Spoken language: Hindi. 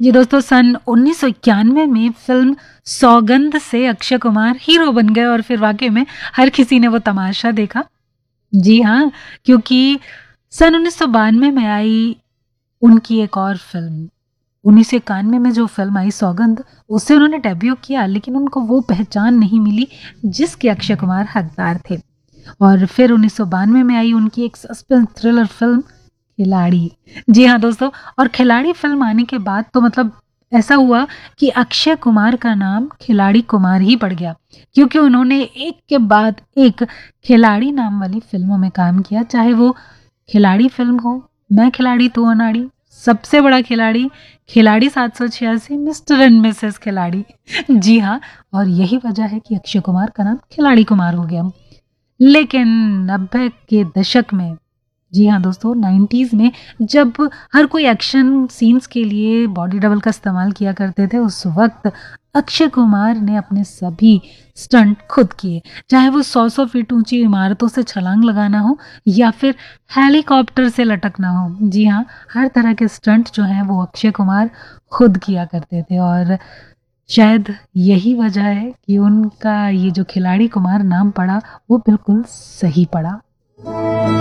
जी दोस्तों, सन 1991 में फिल्म सौगंध से अक्षय कुमार हीरो बन गए और फिर वाकई में हर किसी ने वो तमाशा देखा। जी हाँ, क्योंकि सन 1992 में आई उनकी एक और फिल्म, 1991 में जो फिल्म आई सौगंध, उससे उन्होंने डेब्यू किया, लेकिन उनको वो पहचान नहीं मिली जिसके अक्षय कुमार हकदार थे। और फिर 1992 में आई उनकी एक सस्पेंस थ्रिलर फिल्म खिलाड़ी। जी हाँ दोस्तों, और खिलाड़ी फिल्म आने के बाद तो मतलब ऐसा हुआ कि अक्षय कुमार का नाम खिलाड़ी कुमार ही पड़ गया, क्योंकि उन्होंने एक के बाद एक खिलाड़ी नाम वाली फिल्मों में काम किया। चाहे वो खिलाड़ी फिल्म हो, मैं खिलाड़ी तू अनाड़ी, सबसे बड़ा खिलाड़ी, खिलाड़ी 786, मिस्टर एंड मिसेस खिलाड़ी। जी हाँ, और यही वजह है कि अक्षय कुमार का नाम खिलाड़ी कुमार हो गया। लेकिन 90 के दशक में, जी हाँ दोस्तों, 90s में जब हर कोई एक्शन सीन्स के लिए बॉडी डबल का इस्तेमाल किया करते थे, उस वक्त अक्षय कुमार ने अपने सभी स्टंट खुद किए। चाहे वो 100-100 फीट ऊंची इमारतों से छलांग लगाना हो या फिर हेलीकॉप्टर से लटकना हो। जी हाँ, हर तरह के स्टंट जो हैं वो अक्षय कुमार खुद किया करते थे। और शायद यही वजह है कि उनका ये जो खिलाड़ी कुमार नाम पड़ा वो बिल्कुल सही पड़ा।